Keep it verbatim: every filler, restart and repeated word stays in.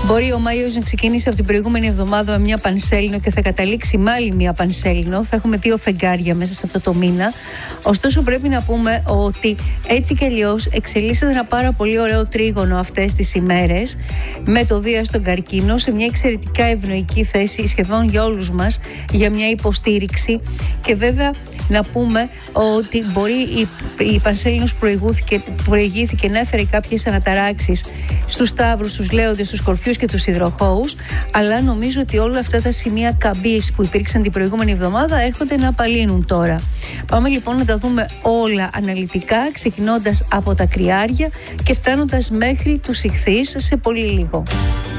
Μπορεί ο Μάιος να ξεκινήσει από την προηγούμενη εβδομάδα με μια πανσέλινο και θα καταλήξει με άλλη μια πανσέλινο. Θα έχουμε δύο φεγγάρια μέσα σε αυτό το μήνα. Ωστόσο, πρέπει να πούμε ότι έτσι κι αλλιώς εξελίσσεται ένα πάρα πολύ ωραίο τρίγωνο αυτές τις ημέρες με το Δία στον Καρκίνο σε μια εξαιρετικά ευνοϊκή θέση σχεδόν για όλους μας για μια υποστήριξη. Και βέβαια να πούμε ότι μπορεί η, η πανσέλινος προηγήθηκε να έφερε κάποιες αναταράξεις στους Σταύρους, στους Λέοντες, στους Σκορπιούς και τους Υδροχόους, αλλά νομίζω ότι όλα αυτά τα σημεία καμπής που υπήρξαν την προηγούμενη εβδομάδα έρχονται να απαλύνουν τώρα. Πάμε λοιπόν να τα δούμε όλα αναλυτικά, ξεκινώντας από τα Κρυάρια και φτάνοντας μέχρι τους Ιχθύς σε πολύ λίγο.